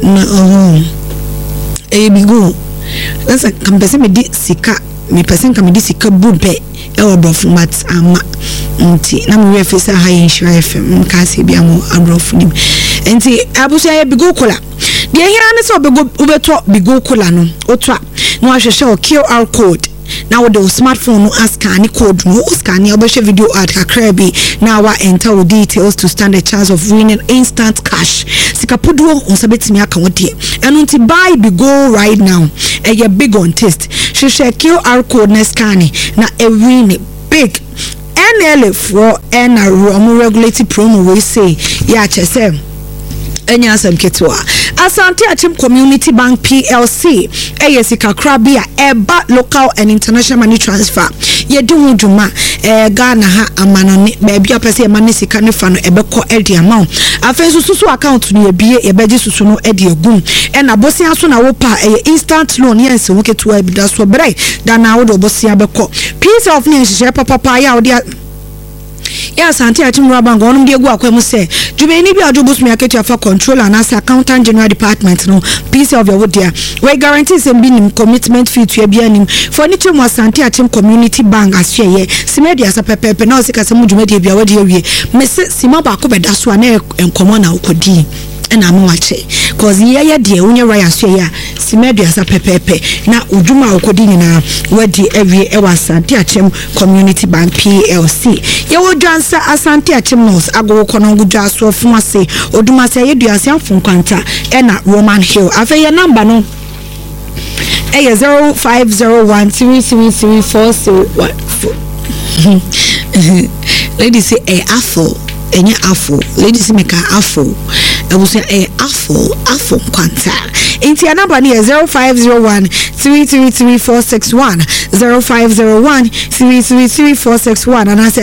bigo that's a person me di sika me person ka me di sika bube e obrofo mat ama nti na me we fesa ha Nhyira FM ka se bia mo abrofo nim nti abuso ya bigo kola de hira ne so obeto bigo kola no otwa no ahwehwe QR code now the smartphone no scan code no scan your video ad kakra bi now wa enter the details to stand a chance of winning instant cash sikapodo on sabetimi aka wode eno nti buy bigo right now e big on test hwehwe QR code na scan na e win big NL for na regulatory promo we say ya chese enya asem ketwa Asante Achim Community Bank PLC sika krabia eba local and international money transfer ye do huduma Ghana ha amanone baby apese mani sika ne fa no ebeko edi amount afenso susu account no ye bie ye beji susu no edi egum na bosia so na wo pa instant loan ye nse wo ketwa ebida so bre da na wo do bosia beko piece of ne hye papa ya wo dia ya Asante Achim Bank onum de egu akwem se jubeni bi adobus me aketu afa controller and as accountant general department no piece of your dear we guarantee some binim commitment fee to bia nim for ni temu Asante Achim Community Bank asye simedia asa pepepe na osika se mujumedi bia wodi awie mese sima ba ko beda so na enkomo na okodi na mwache cause ye de unye raya so ya simedia asa pepepe na uduma okodi nyina wadi awie e wa Asante Achim Community Bank PLC ye wodwansa Asante Achim nos ago kono gudwa so fun ase oduma se ye duase afun kwanta e na Roman Hill afa ye number no 0501333401 ladies say afo enya afo ladies make afo I will say afo kwanta inti ya number ni 0501333461 0501333461 and I say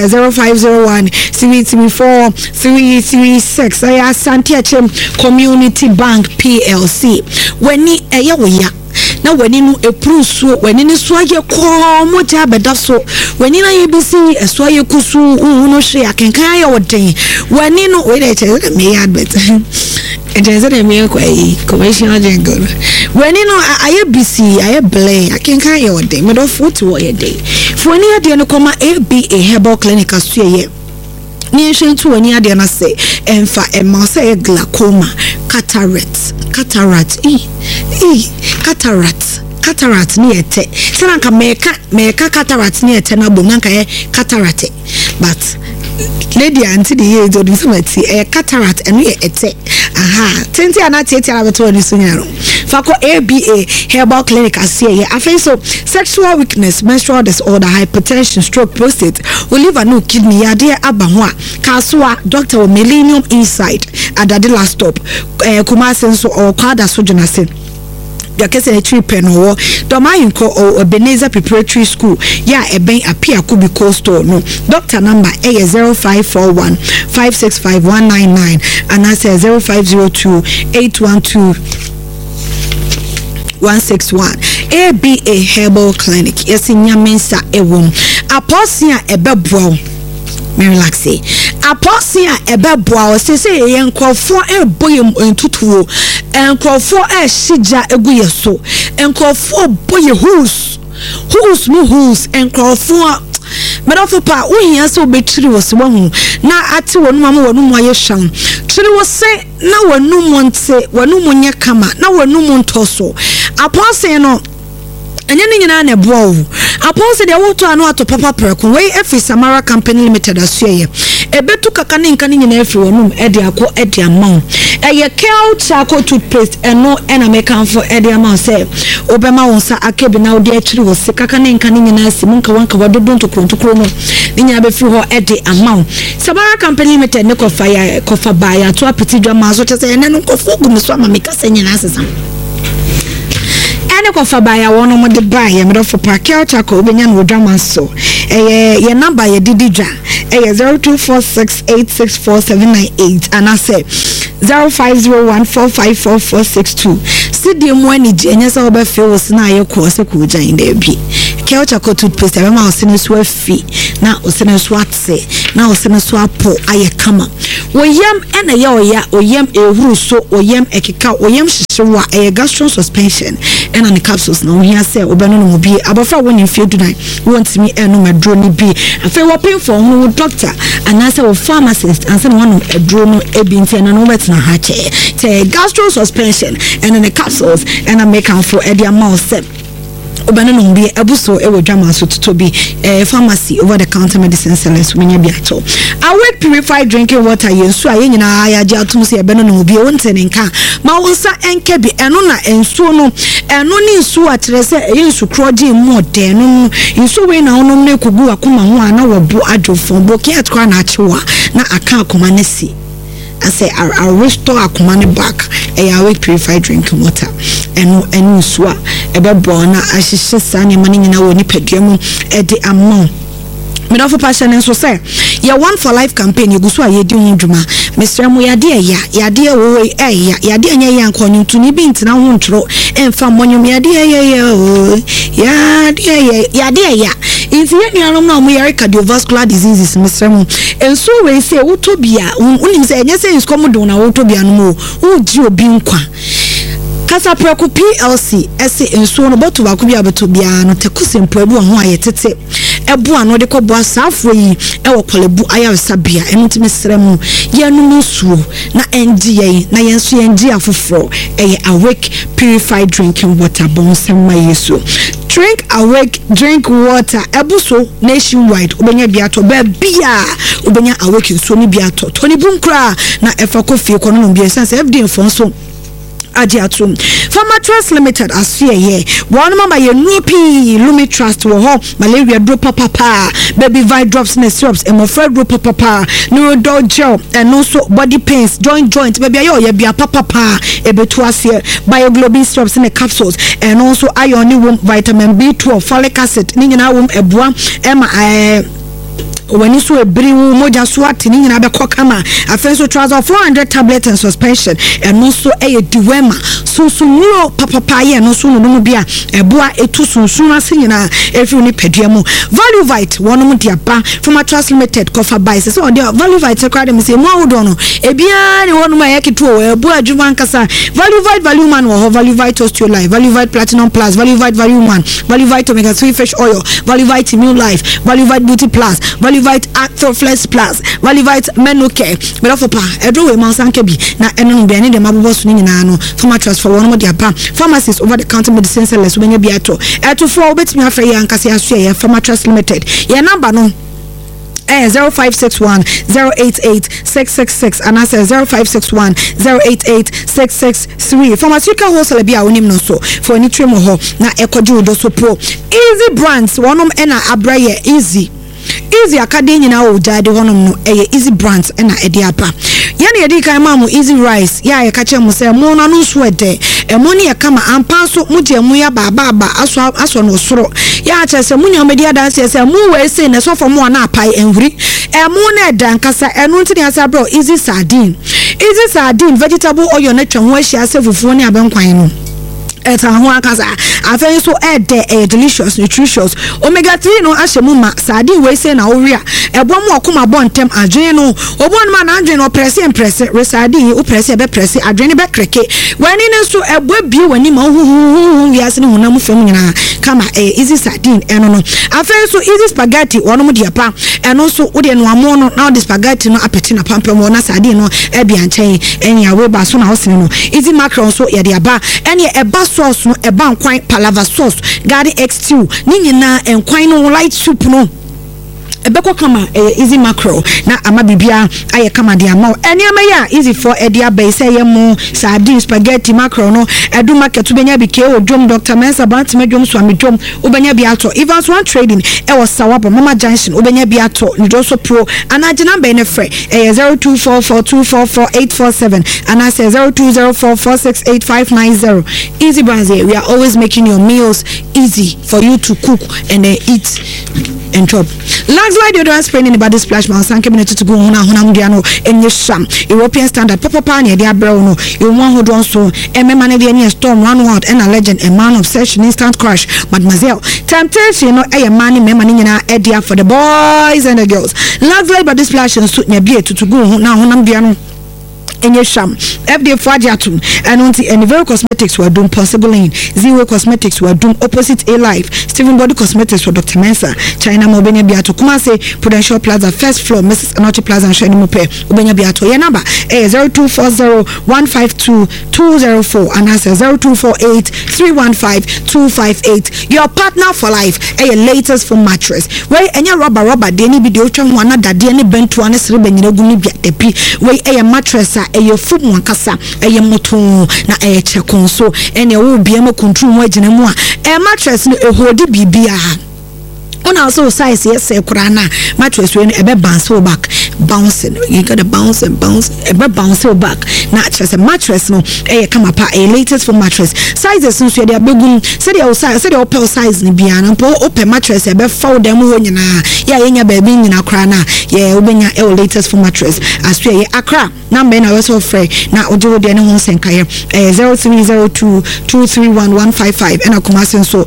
0501334336 I Asante Achim Community Bank PLC weni eya na wani no epruso wani ni so aye ko mo ja beda so wani na ye bisi eso aye kusu no hwe akenkan aye woden wani no we dey tell me advert and is it me ko commercial jingle wani no aye bisi aye blay akenkan aye woden me do foot wo ye dey for ni ade no koma ABA Herbal Clinic aso ye ni hwentu wani ade na se emfa emma se glaucoma cataract cataract ni ete sanka meka cataract ni ete na bonanka cataract but lady auntie the year do someti cataract enu ete aha tenti anati ete abeto ni sunyaro fako ABA Herbal Clinic asiye afenso sexual weakness, menstrual disorder, hypertension, stroke, prostate, liver no kidney yade abahwa kaswa Dr. Millennium Insight adade last stop kumasenso or kwada so jonase yakese na trip no domayinko o Ebenezer Preparatory School ya eben apia kubi coastal no doctor number 0541 565199 and I say 0502 812 161 ABA Herbal Clinic yes nyamensa ewom aposia ebeboa me relax aposia ebeboa o sese ye nkofo eboyem entutuo enkofo shija egu yeso enkofo boye who's enkofo Medofu pa uhia so betiri wo se wahu na ate wonu mama wonu mo aye hwan tiri wo se na wonu mo nte wonu mo nya kama na wonu mo ntoso apose no enye ni nyina na eboa wo apose de woto anu ato papa preko we efi Samara Company Limited asuye ebetu kaka ne nka ni nyina efi wonu ede akọ ede amount eye kel charcoal toothpaste eno ena mekan for ede amount say obema wonsa akebi na ode akiri wo se kaka ne nka ni nyina asimu nka wanka wadodo ntokro no ni nyina be fi ho ede amount Samara Company Limited ne kofa baya to apiti dwama so chese ene no kofu gumiso ama mekasa nyina asesa ene kofa baya wono mo de baya me do for parkel charcoal obenya no dwama so ye number ye dididwa 0246864798 and I say 0501454462 sidi mwani jenye sa oba fe wo sina ye ko se ko jan de bi ke o chako toothpaste be ma o sene so afi na o sene so atse na o sene so apo aye kama Oyam and a ya oyam a ruso oyam ekika oyam shishiwa a gastro suspension and on the capsules now here say obano will be about when you feel tonight wants me and no my drone be a fair paying for who doctor and answer of pharmacist and someone a drone a being and no wets na hache say gastro suspension and in the capsules and I make out for Eddie Mouse set Obanano be abuso ewo drama so to be pharmacy over the counter medicine sellers when you be at all. Awake purified drinking water yensu aye nyina ya ja atum se ebenano be wonte nka ma wonsa enke bi eno na ensu no eno ni nsu akyere se yensu kroje mu ode no nsu we na onom na ekugu akoma ho ana wo bo adwofo bo ke atkwa na achewa na aka akoma na si I say I restore a command back a awake purified drinking water and swa ebe bona ashishe sani mani nyina woni pedwemu ede amon me don't for passion and so say ya one for life campaign you go so aye di hundwuma Mr. Mo yade ya wo yade anya ya nkonyu tuni bi ntina ho ntro emfa monyum yade ya if you know na mo yare cardiovascular diseases Mr. Mo enso we say wotobia unim say enye say nskomo do na wotobia no mo uji obi nkwa Kasa Preku PLC ese enso no boto ba ko bia beto bia no tekusempo ebu ho ayetete ebu ano de ko bo asafo yi ewo kolebu ayaresa bia enutime sremu ye no suo na engie na yenso engie afoforo awake purified drinking water bon sema yesu drink awake drink water ebuso nationwide obenya bia to ba bia obenya awake so ni bia to toni bunkra na efa kofie kono no bia sense FD fonso Ajiatum Pharmatrust Limited asfia ye one mama ye nupi Lumi Trust wo ho malaria drop papa baby vi drops and syrups and my friend drop papa neurodol gel and also body pains joint baby ayo ye bia papa ebetu asie bioglobin syrups and capsules and also iron wom vitamin B12 folic acid ni nyina wom eboa ema when you saw a brew moja swati ni na be kokama afenso trouser 400 tablets and suspension and also a duema so no papa ye no so no bia eboa etu sunsun ase nyina efi ni peduamu value vite wono mu dia ba from a trust limited cover buy so value vite kwade me say mo awodo no ebia ni wono ma yake to eboa adwuma nkasa value man wo value vite osteolife value vite platinum plus value vite value man value vite omega 3 fish oil value vite immune life value vite beauty plus Valivite Actoflex Plus, Valivite Menuke, Belofopa, Edro Mansanke bi, na eno bi ani de mabobo so nyina no, Pharmatrust for one mo dia pa, pharmacies over the counter medicine sellers when you be ato. Eto for obetimi afre ya nkase aso ya Pharmatrust Limited. Your number no 0561 088 666 and I say 0561 088 663 pharmaceutical wholesale bia wonim no so for any trim ho na ekoju do so pro Easy Brands wonom ena abraye Easy akade nyina o jade honom no Easy Brands ena ede apa yani edi kan mamu Easy Rice ya ye kache mu se mo na no so ede emo ne kama ampa so mu je mu ya baba aso no soro ya ache se mu nyomedi adanse se mu we se ne so fo mu na apai enwuri emo na eda nkasa enu ntini asa bro Easy Sardine vegetable oil na twa ho ahia se fufuo ne abenkwan no eta ho akasa afen so ede delicious nutritious omega 3 no ahyemu ma sardine we say na oria ebom okoma bontem adwen no obon ma na adwen no press resardine o press be press adwen be kreke wani ne so ebo bi wani ma hu wiase ne honam fam nyina kama Easy Sardine eno no afen so Easy Spaghetti wono mu dia pa eno so wo de no amo no na the spaghetti no apeti na pampem wo na sardine no e bia nchen enya we ba so na hosene no Easy Mackerel so ye dia ba ene eba sauce no eba nkwan palava sauce garden x2 ni nyina nkwan no light soup no ebeko kama Easy Mackerel na ama bibia aye kama dia ma eniama ya easy for edia be say yemu sardine spaghetti mackerel no edu market ubenya bike odwom Dr. Mensa Bant medwom so amedwom ubenya bi ato Evans One Trading e was Sawabo Mama Junction ubenya bi ato Nidoso Pro anaje number ne frɛ 0244244847 and I say 0204468590 Easy Brands. We are always making your meals easy for you to cook and eat and chop. Lux Lovely deodorant spray in the body splash man sanke me to go hona dia no enye sham European standard papa ne dia bra no you wan hold on so emema ne dia ne storm one word and a legend a man of session instant crush mademoiselle temptation no e man ne mema ne nyina e dia for the boys and the girls. Lovely body splash and suit nya bie to go hona dia no enye sham FD Fajatum and on the Anivero Cosmetics were doing possible in Zero Cosmetics were doing opposite A Life Steven Body Cosmetics for Dr. Mensa China Mobenya Biato Kumase Prudential Plaza first floor Mrs. Anochi Plaza and Shani Mope Ubenya Biato your number 0240-152-204 and answer 0248-315-258 your partner for life a latest for mattress where any rubber deni video chon wana dade ni bentu ane srebe nyina guni bia depi where a mattress eye foot wankasa eye moto na eye chekon so ene wo bia ma control mo agina mu a mattress no ehodi bibia on also size yes kurana mattress we ebe bounce back bouncing you got to bounce and bounce ebe bounce back na mattress no come up a latest for mattress sizes no so dey begum say dey open size ni bia na open mattress ebe fold dem ho nyina ya yenya baby nyina kurana ye obenya latest for mattress as we Accra number na also free na ojo dey ne ho senkaye 0302231155 and Kumasi so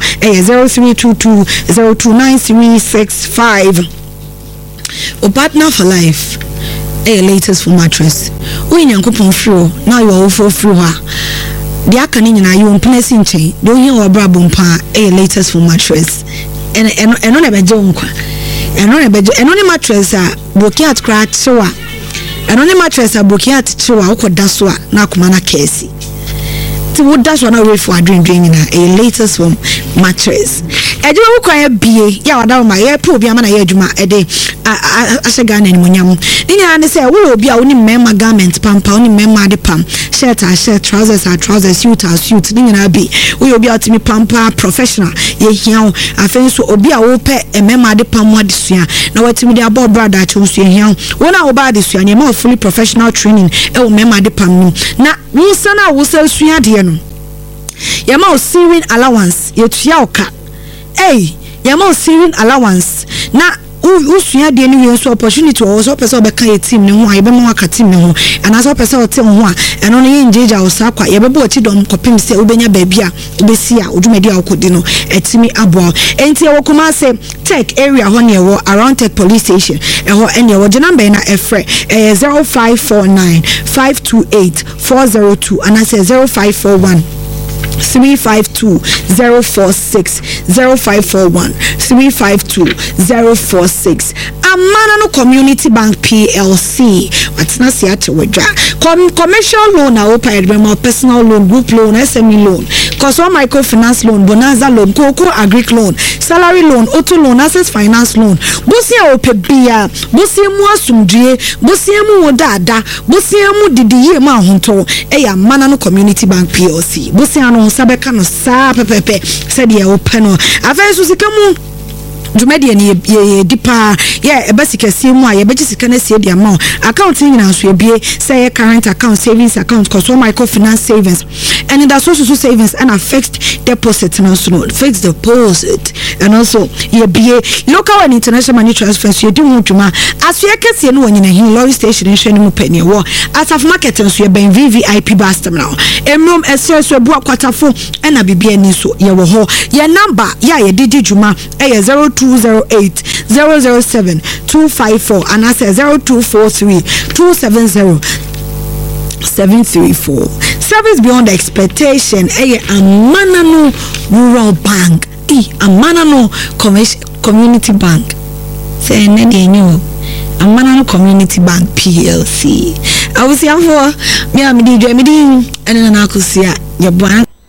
0322029365 o partner for life latest for mattress we nyankopon free now you are for free ha dia kan nyina you mpnesi nchen do hin wa brabo mpa latest for mattress eno na beje nkwa eno ne mattress a brokiat crack so a eno ne mattress a brokiat chewa ukoda so a na akoma na kesi what that's one away for a dream a latest from mattress. Eju wo kwa bie ya wada ma ye pro bia ma na ye adwuma ede asega na nimunyam ninya ne say wo obi a woni memma garment pampa woni memma de pam shirt a shirt trousers a trousers suit a suit ninya na bi wo obi a timi pampa professional ye hian afen so obi a wo pe memma de pam wa de sua na watimi de abo brother che so ye hian wona wo ba de sua ne ma fully professional training e wo memma de pam na wo sana wo sa sua de no yama o searing allowance yetua oka yama searing allowance na usua de ni so opportunity o so person be kan team ne ho a ye be mo aka team ne ho ana so person o team ho a eno no ye njeja o sa kwa ye be bo chi dom kopim se obenya baabi a obesi a odumedi a okodi no etimi abo enti e wo kuma se tech area ho ne wo around tech police station e ho ene wo je number na efre 0549-528-402 ana se 0541 352-046 0541-352-046 Amana Community Bank PLC what's not see at withdraw commercial loan na open personal loan group loan SME loan Cosmo microfinance loan bonanza loan Coco agric loan salary loan auto loan access finance loan bosia opebia bosia mu asumdue bosia mu dada bosia mu didiye ma honto Amana no Community Bank PLC bosia no sabeka no sa pepepe said ye open no afanso sikamu Jumedi ni ye dipa ye ebasika simu a ye beji sika na sie dia ma account nyina so ebie say current account savings account cause microfinance savings and that social savings and a fixed deposit and also fixed deposit and also ye bie local and international money transfers ye do mutuma as ye kese no nyina hin lorry station nhwe no penny wo as of market so ye ben VVIP bus terminal emrom eso so bu akwatafo na bibia ni so ye wo ho ye number ya ye didi juma 0208-007-254 and I say 0243-270-734. Service beyond expectation. Amana no Rural Bank. Amana no Community Bank. Say Amana no Community Bank PLC. I was here for me. I'm and then I could see your bank.